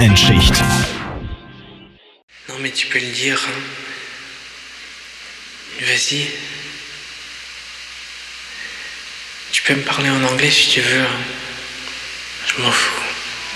Wochenendschicht. Non mais tu peux le dire. Hein. Vas-y. Tu peux me parler en anglais si tu veux. Hein. Je m'en fous.